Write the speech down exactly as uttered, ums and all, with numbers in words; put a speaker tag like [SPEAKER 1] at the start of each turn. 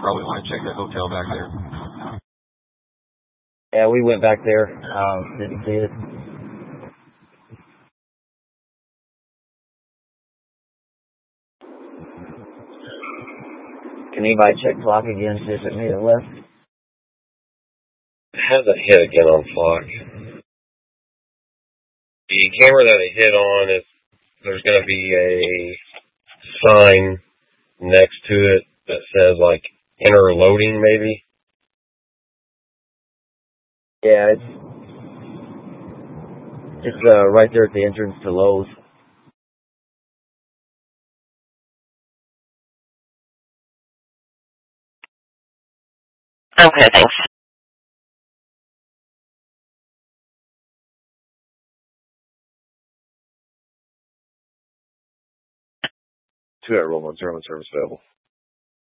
[SPEAKER 1] probably want to check that hotel back there.
[SPEAKER 2] Yeah, we went back there. Um, didn't see it. Can anybody check clock again, see if it made it left?
[SPEAKER 3] It has a hit again on clock. The camera that it hit on, is there's going to be a sign next to it that says, like, enter loading, maybe.
[SPEAKER 2] Yeah, it's it's uh, right there at the entrance to Lowe's.
[SPEAKER 4] Okay, thanks.
[SPEAKER 5] Two at roll one zero, service available.